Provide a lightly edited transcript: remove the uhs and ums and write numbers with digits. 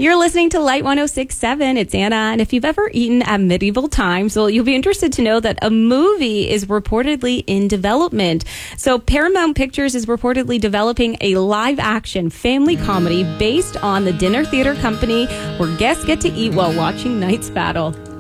You're listening to Light 106.7. It's Anna. And if you've ever eaten at medieval times, well, you'll be interested to know that a movie is reportedly in development. So Paramount Pictures is reportedly developing a live-action family comedy based on the dinner theater company where guests get to eat while watching Knight's Battle.